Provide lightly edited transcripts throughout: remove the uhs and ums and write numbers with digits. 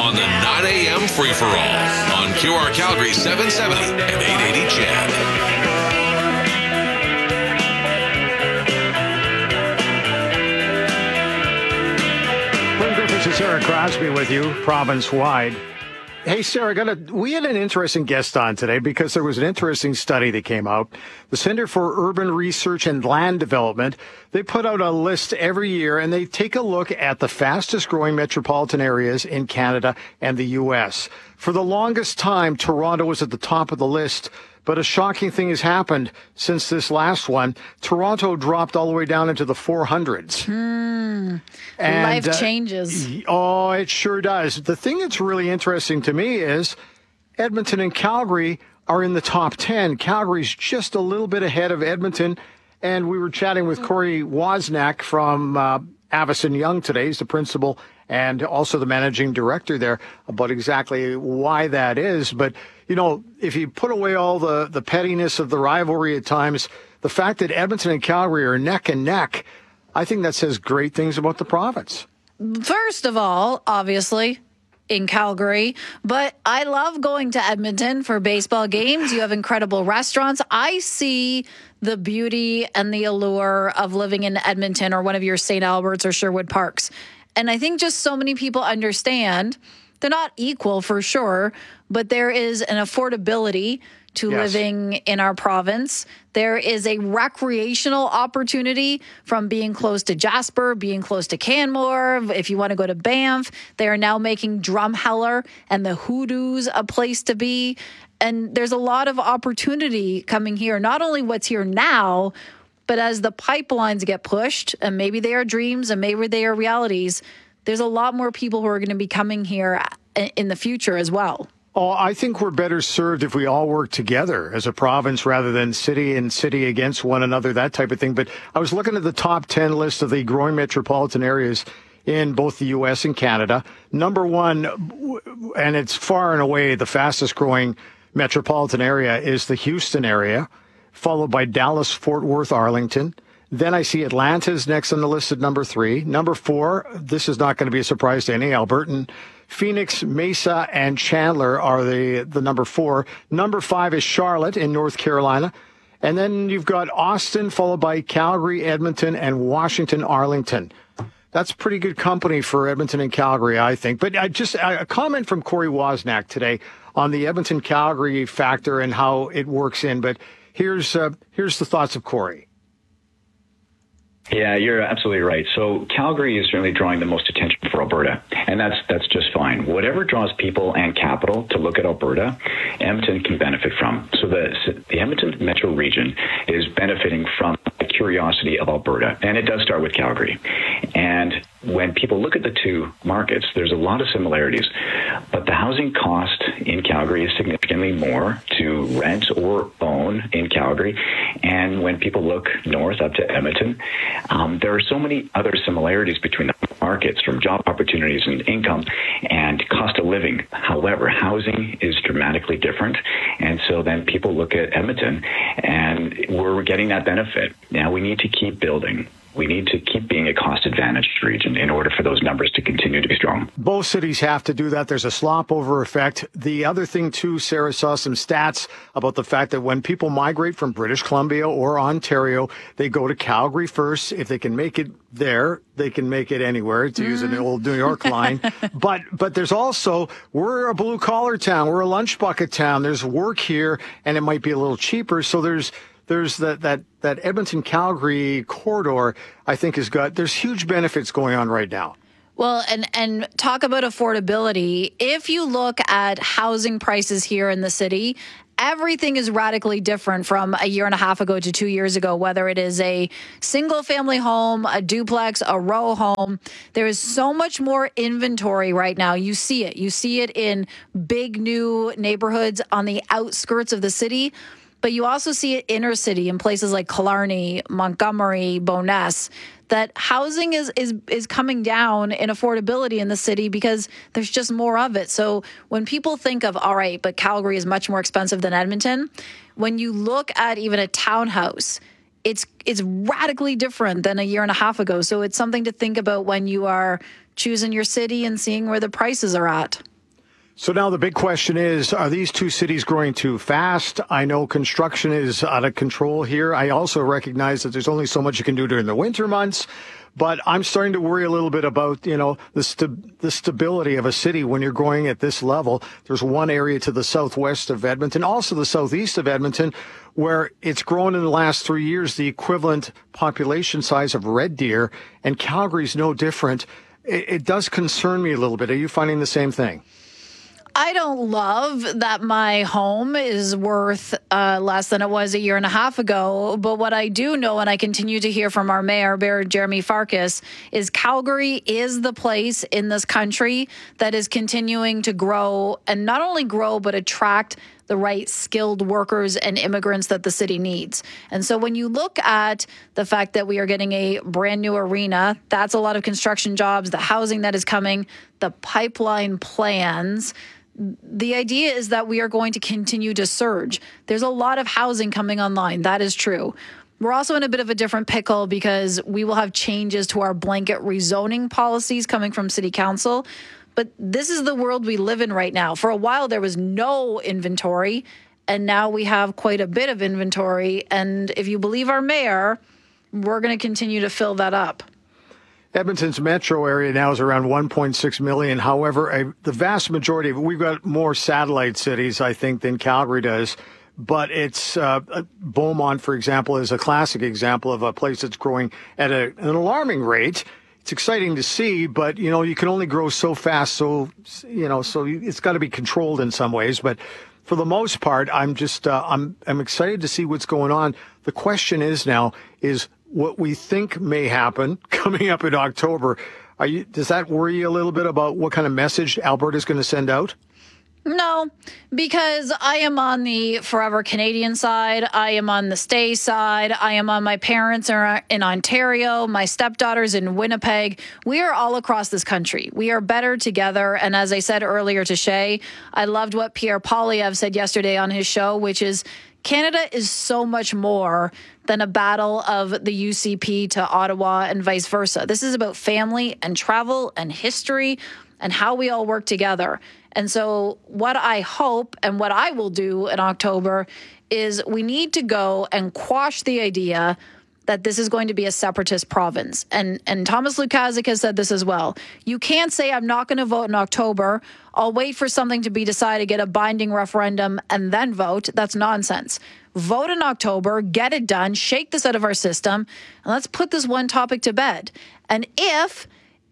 on the 9 a.m. free-for-all on QR Calgary 770 and 880 CHED. This is Sarah Crosby with you, province-wide. Hey, Sarah, we had an interesting guest on today because there was an interesting study that came out. The Center for Urban Research and Land Development, they put out a list every year, and they take a look at the fastest-growing metropolitan areas in Canada and the U.S. For the longest time, Toronto was at the top of the list, but a shocking thing has happened since this last one. Toronto dropped all the way down into the 400s. Life changes. Oh, it sure does. The thing that's really interesting to me is Edmonton and Calgary are in the top 10. Calgary's just a little bit ahead of Edmonton. And we were chatting with Corey Wozniak from Avison Young today. He's the principal and also the managing director there about exactly why that is. But, you know, if you put away all the pettiness of the rivalry at times, the fact that Edmonton and Calgary are neck and neck, I think that says great things about the province. First of all, obviously, in Calgary, but I love going to Edmonton for baseball games. You have incredible restaurants. I see the beauty and the allure of living in Edmonton or one of your St. Albert's or Sherwood Parks. And I think just so many people understand they're not equal for sure, but there is an affordability to living in our province. There is a recreational opportunity from being close to Jasper, being close to Canmore. If you want to go to Banff, they are now making Drumheller and the Hoodoos a place to be. And there's a lot of opportunity coming here, not only what's here now, but as the pipelines get pushed, and maybe they are dreams and maybe they are realities, there's a lot more people who are going to be coming here in the future as well. Oh, I think we're better served if we all work together as a province rather than city and city against one another, that type of thing. But I was looking at the top 10 list of the growing metropolitan areas in both the U.S. and Canada. Number one, and it's far and away the fastest growing metropolitan area, is the Houston area, followed by Dallas, Fort Worth, Arlington. Then I see Atlanta's next on the list at number 3. Number 4, this is not going to be a surprise to any Albertan. Phoenix, Mesa, and Chandler are the number 4. Number 5 is Charlotte in North Carolina. And then you've got Austin, followed by Calgary, Edmonton, and Washington, Arlington. That's pretty good company for Edmonton and Calgary, I think. But a comment from Corey Wozniak today on the Edmonton-Calgary factor and how it works in. But here's the thoughts of Corey. Yeah, you're absolutely right. So Calgary is certainly drawing the most attention for Alberta, and that's just fine. Whatever draws people and capital to look at Alberta, Edmonton can benefit from. So the Edmonton metro region is benefiting from the curiosity of Alberta, and it does start with Calgary. And when people look at the two markets, there's a lot of similarities, but the housing cost in Calgary is significantly more to rent or own in Calgary. And when people look north up to Edmonton, there are so many other similarities between the markets, from job opportunities and income and cost of living. However, housing is dramatically different. And so then people look at Edmonton and we're getting that benefit. Now we need to keep building. We need to keep being a cost-advantaged region in order for those numbers to continue to be strong. Both cities have to do that. There's a slop-over effect. The other thing, too, Sarah saw some stats about the fact that when people migrate from British Columbia or Ontario, they go to Calgary first. If they can make it there, they can make it anywhere, to use an old New York line. But there's also, we're a blue-collar town. We're a lunch bucket town. There's work here, and it might be a little cheaper. So there's that Edmonton-Calgary corridor, I think, there's huge benefits going on right now. Well, and talk about affordability. If you look at housing prices here in the city, everything is radically different from a year and a half ago to 2 years ago, whether it is a single family home, a duplex, a row home. There is so much more inventory right now. You see it. You see it in big new neighborhoods on the outskirts of the city. But you also see it inner city in places like Killarney, Montgomery, Bowness, that housing is coming down in affordability in the city because there's just more of it. So when people think of, all right, but Calgary is much more expensive than Edmonton, when you look at even a townhouse, it's radically different than a year and a half ago. So it's something to think about when you are choosing your city and seeing where the prices are at. So now the big question is, are these two cities growing too fast? I know construction is out of control here. I also recognize that there's only so much you can do during the winter months. But I'm starting to worry a little bit about, the stability of a city when you're growing at this level. There's one area to the southwest of Edmonton, also the southeast of Edmonton, where it's grown in the last 3 years the equivalent population size of Red Deer, and Calgary's no different. It does concern me a little bit. Are you finding the same thing? I don't love that my home is worth less than it was a year and a half ago. But what I do know, and I continue to hear from our mayor, Jeremy Farkas, is Calgary is the place in this country that is continuing to grow, and not only grow, but attract the right skilled workers and immigrants that the city needs. And so when you look at the fact that we are getting a brand new arena, that's a lot of construction jobs, the housing that is coming, the pipeline plans. The idea is that we are going to continue to surge. There's a lot of housing coming online. That is true. We're also in a bit of a different pickle because we will have changes to our blanket rezoning policies coming from City Council. But this is the world we live in right now. For a while, there was no inventory, and now we have quite a bit of inventory. And if you believe our mayor, we're going to continue to fill that up. Edmonton's metro area now is around 1.6 million. However, the vast majority of it, we've got more satellite cities, I think, than Calgary does. But it's Beaumont, for example, is a classic example of a place that's growing at an alarming rate. It's exciting to see, but, you can only grow so fast. So it's got to be controlled in some ways. But for the most part, I'm excited to see what's going on. The question is what we think may happen coming up in October. Does that worry you a little bit about what kind of message Alberta's going to send out? No, because I am on the forever Canadian side. I am on the stay side. I am on my parents are in Ontario. My stepdaughter's in Winnipeg. We are all across this country. We are better together. And as I said earlier to Shay, I loved what Pierre Poilievre said yesterday on his show, which is Canada is so much more than a battle of the UCP to Ottawa and vice versa. This is about family and travel and history and how we all work together. And so what I hope and what I will do in October is we need to go and quash the idea that this is going to be a separatist province. And Thomas Lukaszuk has said this as well. You can't say I'm not going to vote in October. I'll wait for something to be decided, get a binding referendum, and then vote. That's nonsense. Vote in October, get it done, shake this out of our system, and let's put this one topic to bed. And if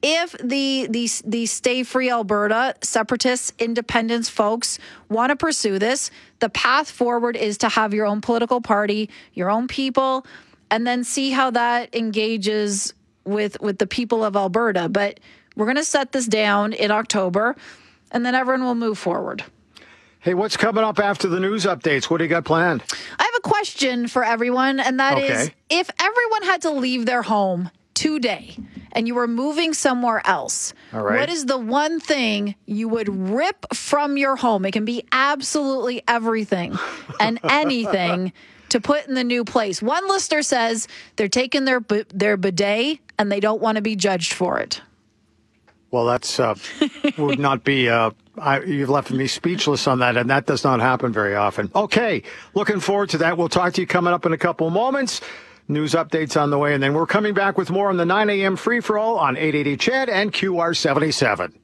the Stay Free Alberta, separatists, independence folks want to pursue this, the path forward is to have your own political party, your own people, and then see how that engages with the people of Alberta. But we're going to set this down in October, and then everyone will move forward. Hey, what's coming up after the news updates? What do you got planned? I have a question for everyone, and that is, if everyone had to leave their home today and you were moving somewhere else, what is the one thing you would rip from your home? It can be absolutely everything and anything to put in the new place. One listener says they're taking their bidet and they don't want to be judged for it. Well, that's would not be. You've left me speechless on that, and that does not happen very often. Okay, looking forward to that. We'll talk to you coming up in a couple of moments. News updates on the way, and then we're coming back with more on the 9 a.m. free-for-all on 880 CHED and QR77.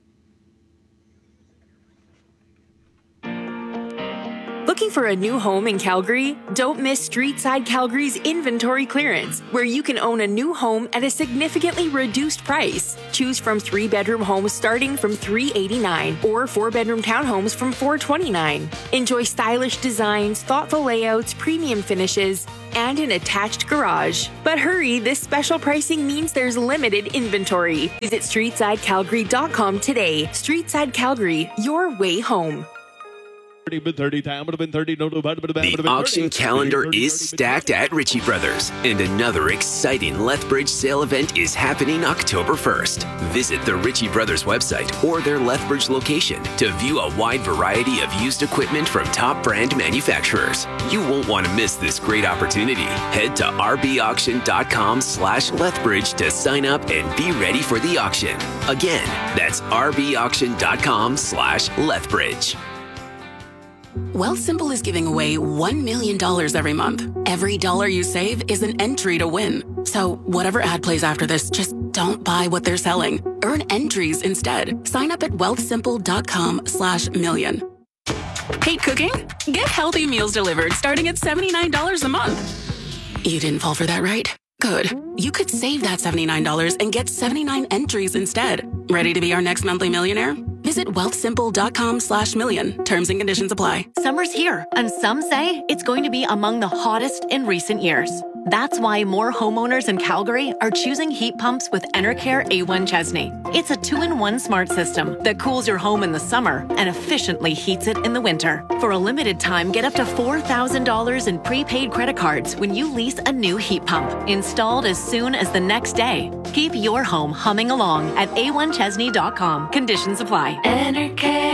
Looking for a new home in Calgary? Don't miss Streetside Calgary's inventory clearance, where you can own a new home at a significantly reduced price. Choose from 3-bedroom homes starting from $389 or 4-bedroom townhomes from $429. Enjoy stylish designs, thoughtful layouts, premium finishes, and an attached garage. But hurry, this special pricing means there's limited inventory. Visit StreetsideCalgary.com today. Streetside Calgary, your way home. The auction calendar is stacked at Ritchie Brothers, and another exciting Lethbridge sale event is happening October 1st. Visit the Ritchie Brothers website or their Lethbridge location to view a wide variety of used equipment from top brand manufacturers. You won't want to miss this great opportunity. Head to rbauction.com/Lethbridge to sign up and be ready for the auction. Again, that's rbauction.com/Lethbridge. Wealthsimple is giving away $1 million every month. Every dollar you save is an entry to win. So whatever ad plays after this, just don't buy what they're selling. Earn entries instead. Sign up at wealthsimple.com/million. Hate cooking? Get healthy meals delivered starting at $79 a month. You didn't fall for that, right? Good. You could save that $79 and get 79 entries instead. Ready to be our next monthly millionaire? Visit wealthsimple.com/million. Terms and conditions apply. Summer's here, and some say it's going to be among the hottest in recent years. That's why more homeowners in Calgary are choosing heat pumps with Enercare A1 Chesney. It's a 2-in-1 smart system that cools your home in the summer and efficiently heats it in the winter. For a limited time, get up to $4,000 in prepaid credit cards when you lease a new heat pump, installed as soon as the next day. Keep your home humming along at a1chesney.com. Conditions apply. Enercare.